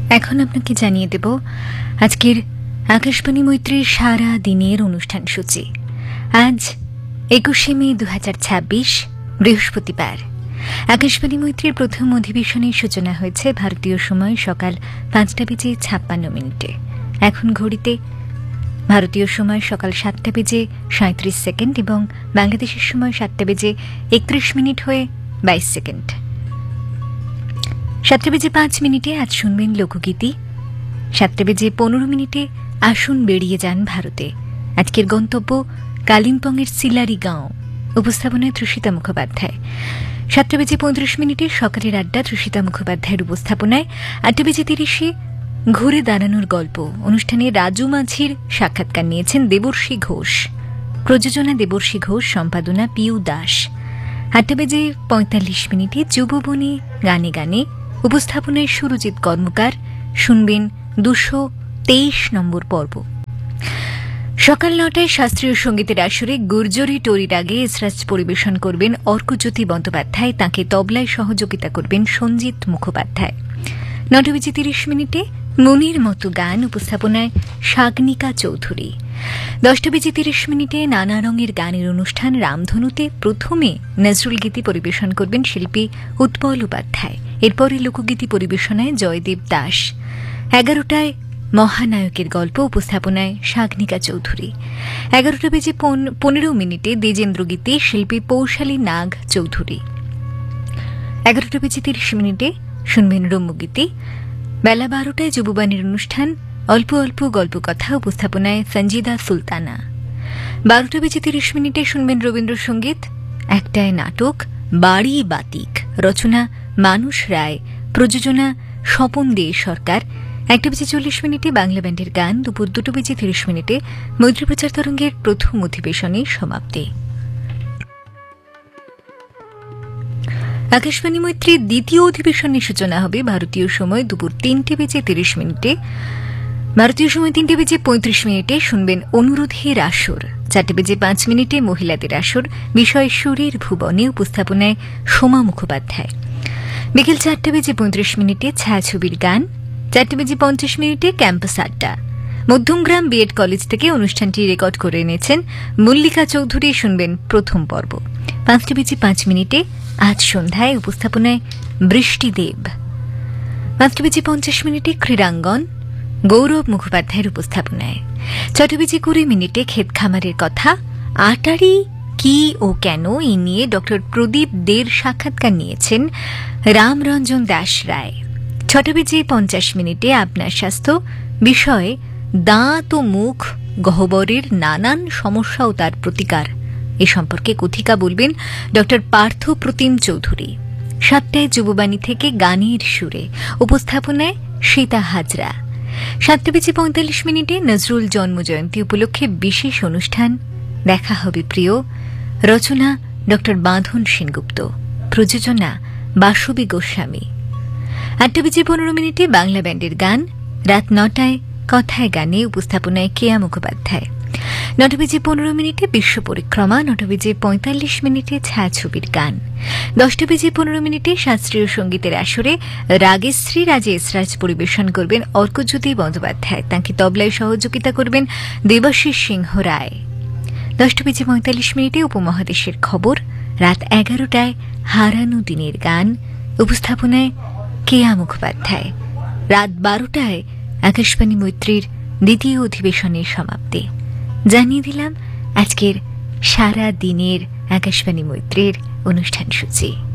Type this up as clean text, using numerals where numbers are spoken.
এখন আপনাকে জানিয়ে দেব আজকের আকাশবাণী মৈত্রীর সারা দিনের অনুষ্ঠান সূচি। আজ ২১শে মে ২০২৬ বৃহস্পতিবার। আকাশবাণী মৈত্রীর প্রথম অধিবেশনের সূচনা হয়েছে ভারতীয় সময় সকাল ৫টা বেজে ৫৬ মিনিটে। এখন ঘড়িতে ভারতীয় সময় সকাল ৭টা বেজে ৩৭ সেকেন্ড এবং বাংলাদেশের সময় ৭টা বেজে ৩১ মিনিট হয়ে ২২ সেকেন্ড। ৭টা বেজে ৫ মিনিটে আজ শুনবেন লোকগীতি। ৭টা বেজে ১৫ মিনিটে আসুন বেরিয়ে যান ভারতে। আজকের গন্তব্য কালিম্পংয়ের সিলারি গাঁও। উপস্থাপনায় তৃষিতা মুখোপাধ্যায়। ৭টা বেজে ৩৫ মিনিটে সকালের আড্ডা তৃষিতা মুখোপাধ্যায়ের উপস্থাপনায়। ৮টা বেজে ৩০ ঘুরে দাঁড়ানোর গল্প অনুষ্ঠানে রাজু মাঝির সাক্ষাৎকার নিয়েছেন দেবর্ষী ঘোষ। প্রযোজনা দেবর্ষী ঘোষ, সম্পাদনা পিউ দাস। ৮টা বেজে ৪৫ মিনিটে যুববনে গানে গানে উপস্থাপনায় সুরজিৎ কর্মকার। শুনবেন ২২৩ নম্বর পর্ব। সকাল ৯টায় শাস্ত্রীয় সঙ্গীতের আসরে গুর্জরি টোরির আগে এসরাজ পরিবেশন করবেন অর্কজ্যোতি বন্দ্যোপাধ্যায়। তাঁকে তবলায় সহযোগিতা করবেন সঞ্জিত মুখোপাধ্যায়। ৯টা বেজে ৩০ মিনিটে মনির মতো গান উপস্থাপনায় সাগনিকা চৌধুরী। ১০টা বেজে ৩০ মিনিটে নানা রঙের গানের অনুষ্ঠান রামধনুতে প্রথমে নজরুল গীতি পরিবেশন করবেন শিল্পী উৎপল উপাধ্যায়। এরপরে লোকগীতি পরিবেশনায় জয়দেব দাস। ১১টায় মহানায়কের গল্প উপস্থাপনায় সাগনিকা চৌধুরী। ১১টা বেজে ১৫ মিনিটে দ্বিজেন্দ্র গীতি শিল্পী পৌশালী নাগ চৌধুরী। ১১টা বেজে ৩০ মিনিটে শুনবেন রম্যগীতি। বেলা ১২টায় যুববাণীর অনুষ্ঠান অল্প অল্প গল্প কথা উপস্থাপনায় সঞ্জিদা সুলতানা। ১২টা বেজে ৩০ মিনিটে শুনবেন রবীন্দ্রসঙ্গীত। ১টায় নাটক বাড়ি বাতিক, রচনা মানুষ রায়, প্রযোজনা স্বপন দে সরকার। ১টা বেজে ৪০ মিনিটে বাংলা ব্যান্ডের গান। দুপুর ২টো বেজে ৩০ মিনিটে মৈত্রী প্রচার তরঙ্গের প্রথম অধিবেশনের সমাপ্তি। আকাশবাণী মৈত্রীর দ্বিতীয় অধিবেশনের সূচনা হবে ভারতীয় সময় দুপুর ৩টা বেজে ৩০ মিনিটে। ভারতীয় সময় ৩টা বেজে ৩৫ মিনিটে শুনবেন অনুরোধের আসর। ৪টা বেজে ৫ মিনিটে মহিলাদের আসর, বিষয় সুরের ভুবনে, উপস্থাপনায় সোমা মুখোপাধ্যায়। বিকেল ৪টা বেজে ৩৫ মিনিটে ছায়াছবির গান। ৪টা বেজে ৫০ মিনিটে ক্যাম্পাস আড্ডা। মধ্যমগ্রাম বিএড কলেজ থেকে অনুষ্ঠানটি রেকর্ড করে এনেছেন মল্লিকা চৌধুরী। শুনবেন প্রথম পর্ব। ৫টা বেজে ৫ মিনিটে আজ সন্ধ্যায় উপস্থাপনায় বৃষ্টিদেব। ৫টা বেজে ৫০ মিনিটে ক্রীড়াঙ্গন গৌরব মুখোপাধ্যায়ের উপস্থাপনায়। ৬টা বেজে ২০ মিনিটে ক্ষেত খামারের কথা, আটারি কি ও কেন এই নিয়ে ড প্রদীপ দের সাক্ষাৎকার নিয়েছেন রামরঞ্জন দাস রায়। ৬টা বেজে ৫০ মিনিটে আপনার স্বাস্থ্য বিষয়ে দাঁত ও মুখ গহ্বরের নানান সমস্যা ও তার প্রতিকার এ সম্পর্কে কথিকা বলবেন ড পার্থ প্রতিম চৌধুরী। ৭টায় যুববাণী থেকে গানের সুরে, উপস্থাপনায় সীতা হাজরা। ৭টা বেজে ৪৫ মিনিটে নজরুল জন্মজয়ন্তী উপলক্ষে বিশেষ অনুষ্ঠান দেখা হবে প্রিয়, রচনা ড বাঁধন সেনগুপ্ত, প্রযোজনা বাসবী গোস্বামী। ৮টা বেজে ১৫ মিনিটে বাংলা ব্যান্ডের গান। রাত ৯টায় কথায় গানে, উপস্থাপনায় কেয়া মুখোপাধ্যায়। ৯টা বেজে ১৫ মিনিটে বিশ্ব পরিক্রমা। ৯টা বেজে ৪৫ মিনিটে ছায়াছবির গান। ১০টা বেজে ১৫ মিনিটে শাস্ত্রীয় সঙ্গীতের আসরে রাগেশ্রী রাজে এসরাজ পরিবেশন করবেন অর্কজ্যোতি বন্দ্যোপাধ্যায়। তাঁকে তবলায় সহযোগিতা করবেন দেবাশিস সিংহ রায়। ১০টা বেজে ৪৫ মিনিটে উপমহাদেশের খবর। রাত ১১টায় হারানো দিনের গান, উপস্থাপনায় কেয়া মুখোপাধ্যায়। রাত ১২টায় আকাশবাণী মৈত্রীর দ্বিতীয় অধিবেশনের সমাপ্তি। জানিয়ে দিলাম আজকের সারা দিনের আকাশবাণী মৈত্রীর অনুষ্ঠান সূচি।